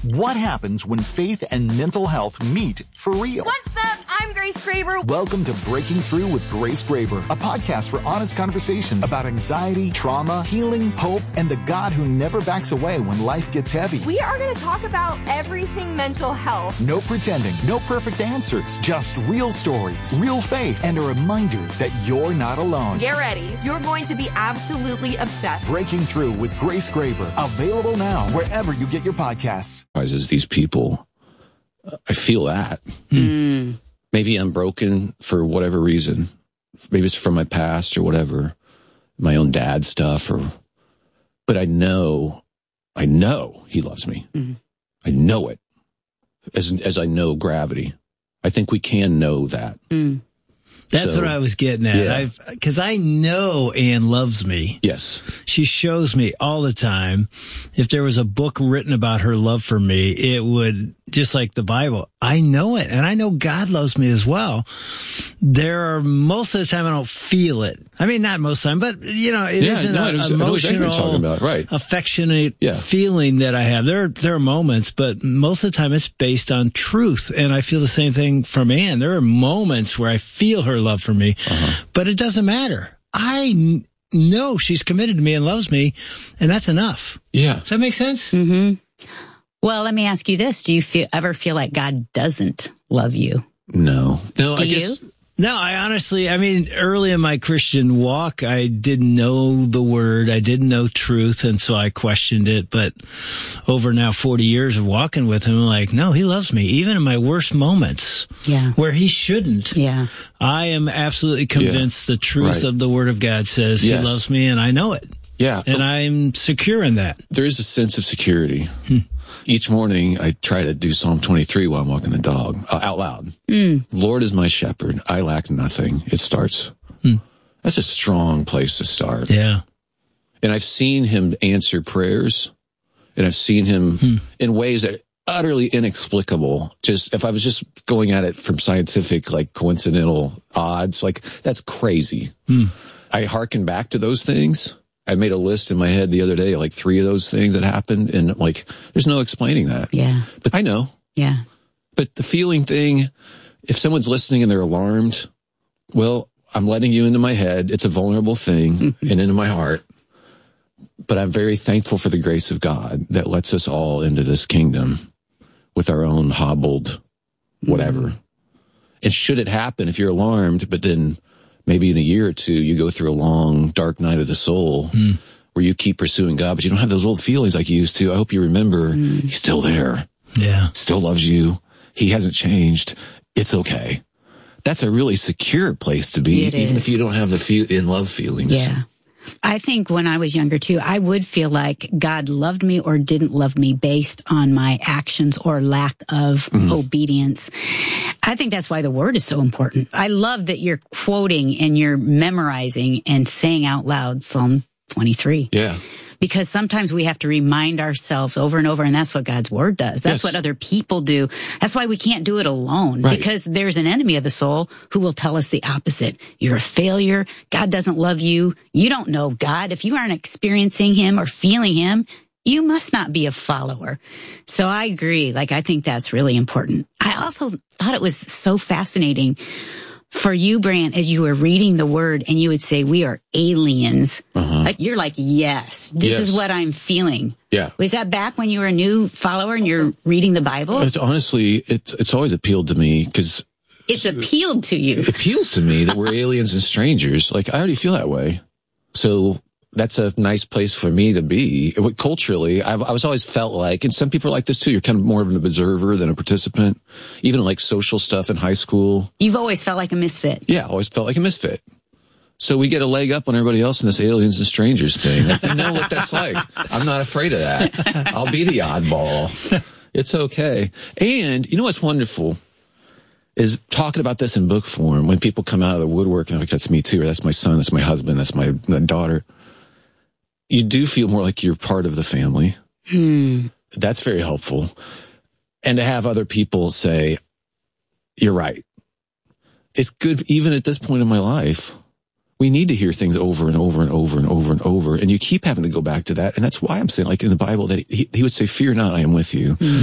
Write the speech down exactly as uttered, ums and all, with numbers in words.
What happens when faith and mental health meet for real? What's up? I'm Grace Graber. Welcome to Breaking Through with Grace Graber, a podcast for honest conversations about anxiety, trauma, healing, hope, and the God who never backs away when life gets heavy. We are going to talk about everything mental health. No pretending, no perfect answers, just real stories, real faith, and a reminder that you're not alone. Get ready. You're going to be absolutely obsessed. Breaking Through with Grace Graber, available now wherever you get your podcasts. As these people, I feel that. Mm. Maybe I'm broken for whatever reason. Maybe it's from my past or whatever, my own dad stuff, or. But I know, I know He loves me. Mm. I know it, as as I know gravity. I think we can know that. Mm. That's So, what I was getting at. yeah. I've, cause I know Ann loves me. Yes. She shows me all the time. If there was a book written about her love for me, it would, just like the Bible, I know it. And I know God loves me as well. There are, most of the time I don't feel it. I mean, not most of the time, but you know, it Yeah, isn't no, I an know- I know exactly what you're talking emotional, about. Right. affectionate Yeah. feeling that I have. There, there are moments, but most of the time it's based on truth. And I feel the same thing from Ann. There are moments where I feel her love for me, Uh-huh. but it doesn't matter. I n- know she's committed to me and loves me, and that's enough. Yeah. Does that make sense? Mm-hmm. Well, let me ask you this. Do you feel, ever feel like God doesn't love you? No. No. Do I guess. you? No, I honestly, I mean, early in my Christian walk, I didn't know the word. I didn't know truth. And so I questioned it. But over now forty years of walking with him, I'm like, no, he loves me, even in my worst moments Yeah. where he shouldn't. Yeah. I am absolutely convinced the truth Right. of the word of God says Yes. he loves me, and I know it. Yeah. And I'm secure in that. There is a sense of security. Each morning, I try to do Psalm twenty-three while I'm walking the dog, uh, out loud. Mm. Lord is my shepherd. I lack nothing. It starts. Hmm. That's a strong place to start. Yeah. And I've seen him answer prayers, and I've seen him Hmm. in ways that are utterly inexplicable. Just if I was just going at it from scientific, like coincidental odds, like that's crazy. Hmm. I hearken back to those things. I made a list in my head the other day, like three of those things that happened, and like, there's no explaining that. Yeah. But I know. Yeah. But the feeling thing, if someone's listening and they're alarmed, well, I'm letting you into my head. It's a vulnerable thing and into my heart. But I'm very thankful for the grace of God that lets us all into this kingdom with our own hobbled whatever. Mm. And should it happen, if you're alarmed, but then maybe in a year or two, you go through a long, dark night of the soul mm. where you keep pursuing God, but you don't have those old feelings like you used to. I hope you remember mm. He's still there. Yeah. Still loves you. He hasn't changed. It's okay. That's a really secure place to be, It even is. if you don't have the feel, in love feelings. Yeah. I think when I was younger too, I would feel like God loved me or didn't love me based on my actions or lack of mm. obedience. I think that's why the word is so important. I love that you're quoting and you're memorizing and saying out loud Psalm twenty-three. Yeah. Because sometimes we have to remind ourselves over and over, and that's what God's word does. That's yes. what other people do. That's why we can't do it alone, right. because there's an enemy of the soul who will tell us the opposite. You're a failure. God doesn't love you. You don't know God. If you aren't experiencing him or feeling him, you must not be a follower. So I agree. Like, I think that's really important. I also thought it was so fascinating for you, Brant, as you were reading the word and you would say, we are aliens. Uh-huh. Like, you're like, yes, this yes. is what I'm feeling. Yeah. Was that back when you were a new follower and you're reading the Bible? It's honestly, it's, it's always appealed to me because it's appealed to you. It appeals to me that we're aliens and strangers. Like, I already feel that way. So that's a nice place for me to be. Culturally, I've I was always felt like, and some people are like this too, you're kind of more of an observer than a participant. Even like social stuff in high school. You've always felt like a misfit. Yeah, always felt like a misfit. So we get a leg up on everybody else in this aliens and strangers thing. I know what that's like. I'm not afraid of that. I'll be the oddball. It's okay. And you know what's wonderful is talking about this in book form when people come out of the woodwork and like, that's me too, or that's my son, that's my husband, that's my, my daughter. You do feel more like you're part of the family. Hmm. That's very helpful. And to have other people say, you're right. It's good, even at this point in my life. We need to hear things over and over and over and over and over. And you keep having to go back to that. And that's why I'm saying, like in the Bible, that he, he would say, fear not, I am with you. Hmm.